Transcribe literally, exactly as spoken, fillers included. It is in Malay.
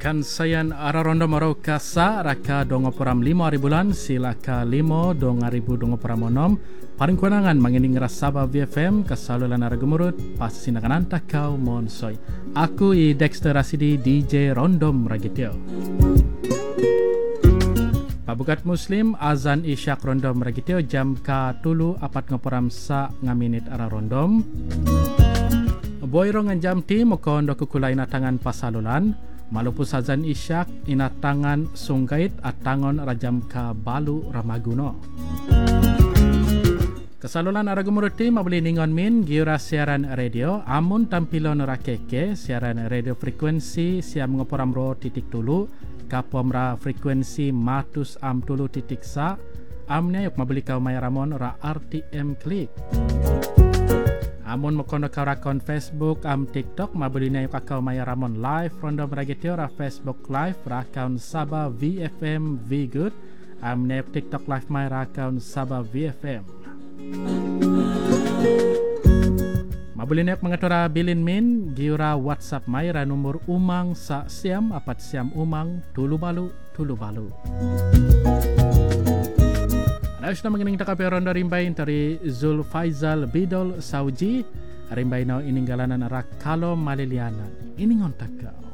Kan sayan ararondo maro kasa raka dongo peram lima hari bulan silaka limo dong ribu dongo peram onom paling kuanangan mengining rasaba V F M kasalulan aragumurut pas sinakan antakau monsoy. Aku i Dexter Rasidi D J Rondom Ragiteo. Pabukat Muslim azan isyak Rondom Ragiteo jam ka tulu apat ngoperam sa ngaminit ararondom. Boyrong jam ti mokondo kukulay na tangan pasalulan. Malupu azan isyak inatangan sunggait at tangon rajam ka balu ramaguno. Kasalulan aragumuruti mabuli ningon min giura siaran radio amun tampilon rakeke siaran radio frekuensi siam ngoporam ro titik tulu kapomra frekuensi matus am tulu titik sa amnya yuk mabuli kau mayaramon ra R T M klik. Amun mokono kau rakon Facebook am TikTok mabuli na yuk akau mayaramon live Rondom Ragiteo ra Facebook live ra akaun Sabah V F M V Good amnya yuk TikTok live may ra akaun Sabah V F M. Mabuli na yuk mengatura bilin min giura WhatsApp may ra nomor umang sa siam apat siam umang tulu balu tulu balu. Ayos na mengining takapi ronda rimbay dari Zul Faizal Bidol Sauji rimbay na ininggalanan rak kalo malilianan iningon takau.